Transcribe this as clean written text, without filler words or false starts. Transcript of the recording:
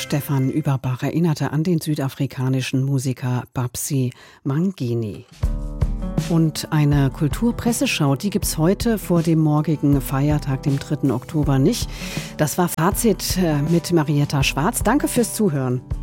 Stefan Überbach erinnerte an den südafrikanischen Musiker Babsy Mangeni. Und eine Kulturpresseschau, die gibt's heute vor dem morgigen Feiertag, dem 3. Oktober nicht. Das war Fazit mit Marietta Schwarz. Danke fürs Zuhören.